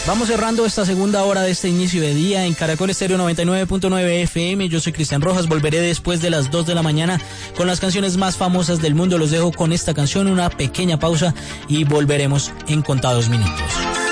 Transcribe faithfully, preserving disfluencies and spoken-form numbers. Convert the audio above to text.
Vamos cerrando esta segunda hora de este inicio de día en Caracol Estéreo noventa y nueve punto nueve F M. Yo soy Cristian Rojas, volveré después de las dos de la mañana con las canciones más famosas del mundo. Los dejo con esta canción, una pequeña pausa y volveremos en contados minutos.